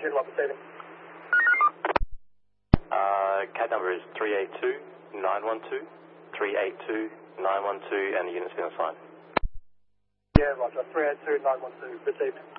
1 receiving. CAD number is 382-912, 382-912, and the unit's been assigned. Yeah, roger. 382-912 received.